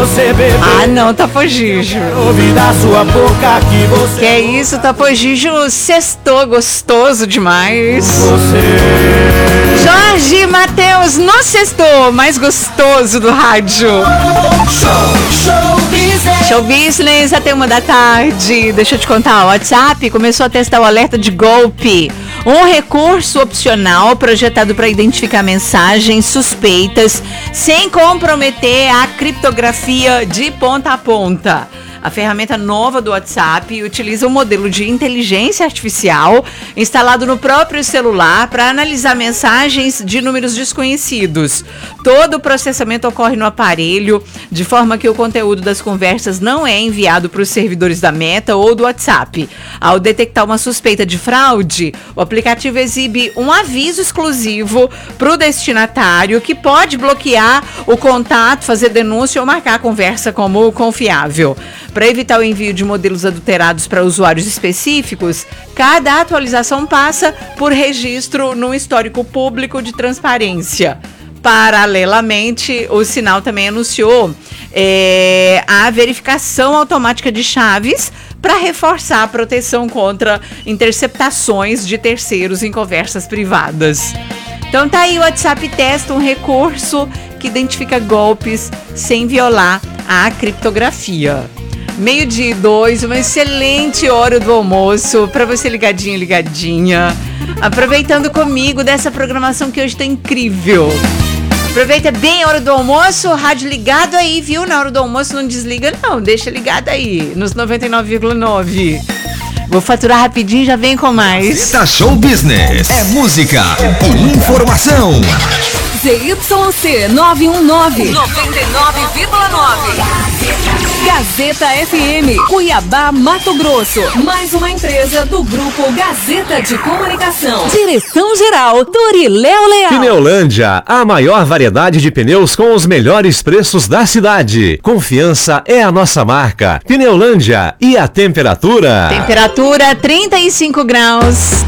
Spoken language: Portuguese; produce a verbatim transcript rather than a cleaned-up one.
você beber. Ah, não, Tapogijo. Ouvir da sua boca que você. Que é isso, Tapogijo, sextou, gostoso demais. Você. Jorge Matheus, no sextou, mais gostoso do rádio. Show, show business. Show Business até uma da tarde. Deixa eu te contar, o WhatsApp começou a testar o alerta de golpe. Um recurso opcional projetado para identificar mensagens suspeitas sem comprometer a criptografia de ponta a ponta. A ferramenta nova do WhatsApp utiliza um modelo de inteligência artificial instalado no próprio celular para analisar mensagens de números desconhecidos. Todo o processamento ocorre no aparelho, de forma que o conteúdo das conversas não é enviado para os servidores da Meta ou do WhatsApp. Ao detectar uma suspeita de fraude, o aplicativo exibe um aviso exclusivo para o destinatário, que pode bloquear o contato, fazer denúncia ou marcar a conversa como confiável. Para evitar o envio de modelos adulterados para usuários específicos, cada atualização passa por registro no histórico público de transparência. Paralelamente, o Sinal também anunciou é, a verificação automática de chaves para reforçar a proteção contra interceptações de terceiros em conversas privadas. Então tá aí, o WhatsApp testa um recurso que identifica golpes sem violar a criptografia. Meio-dia e dois, uma excelente hora do almoço para você ligadinho, ligadinha. Aproveitando comigo dessa programação que hoje tá incrível. Aproveita bem a hora do almoço, rádio ligado aí, viu? Na hora do almoço não desliga não, deixa ligado aí, nos noventa e nove vírgula nove. Vou faturar rapidinho e já vem com mais. Gazeta Show Business. É música e informação. Z Y C nove um nove, noventa e nove vírgula nove. Gazeta F M, Cuiabá, Mato Grosso. Mais uma empresa do Grupo Gazeta de Comunicação. Direção-geral, Doriléu Leal. Pneulândia, a maior variedade de pneus com os melhores preços da cidade. Confiança é a nossa marca. Pneulândia. E a temperatura? Temperatura trinta e cinco graus.